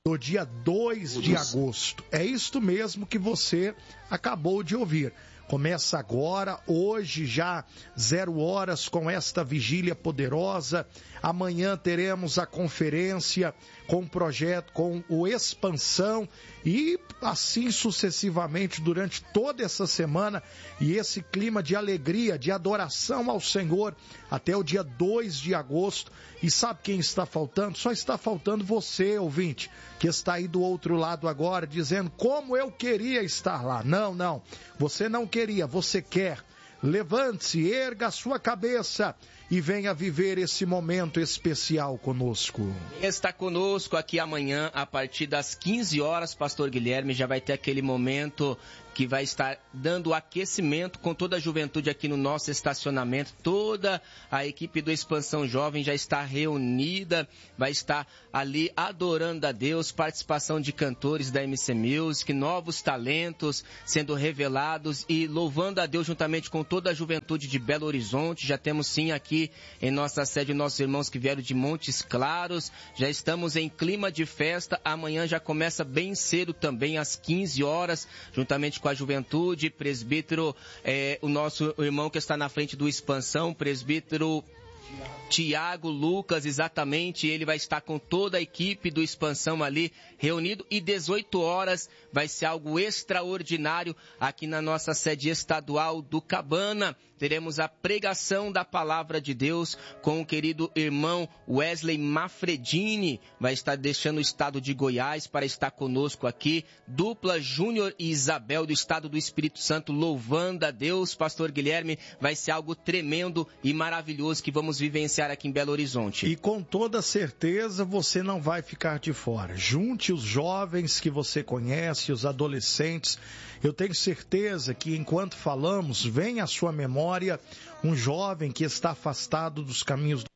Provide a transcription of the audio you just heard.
do dia 2 de agosto. É isto mesmo que você acabou de ouvir. Começa agora, hoje já 0 horas com esta vigília poderosa. Amanhã teremos a conferência com o projeto, com o Expansão e assim sucessivamente durante toda essa semana. E esse clima de alegria, de adoração ao Senhor até o dia 2 de agosto. E sabe quem está faltando? Só está faltando você, ouvinte, que está aí do outro lado agora dizendo como eu queria estar lá. Não, você não queria, você quer. Levante-se, erga a sua cabeça e venha viver esse momento especial conosco. Está conosco aqui amanhã, a partir das 15 horas, Pastor Guilherme, já vai ter aquele momento que vai estar dando aquecimento com toda a juventude aqui no nosso estacionamento. Toda a equipe do Expansão Jovem já está reunida, vai estar ali adorando a Deus, participação de cantores da MC Music, novos talentos sendo revelados e louvando a Deus juntamente com toda a juventude de Belo Horizonte. Já temos sim aqui em nossa sede nossos irmãos que vieram de Montes Claros, já estamos em clima de festa. Amanhã já começa bem cedo também, às 15 horas, juntamente com a juventude, presbítero, o nosso irmão que está na frente do Expansão, presbítero Tiago Lucas, exatamente, ele vai estar com toda a equipe do Expansão ali reunido, e 18 horas vai ser algo extraordinário aqui na nossa sede estadual do Cabana. Teremos a pregação da palavra de Deus com o querido irmão Wesley Mafredini, vai estar deixando o estado de Goiás para estar conosco aqui, dupla Júnior e Isabel do estado do Espírito Santo louvando a Deus. Pastor Guilherme, vai ser algo tremendo e maravilhoso que vamos vivenciar aqui em Belo Horizonte. E com toda certeza você não vai ficar de fora. Junte os jovens que você conhece, os adolescentes. Eu tenho certeza que enquanto falamos, vem à sua memória um jovem que está afastado dos caminhos do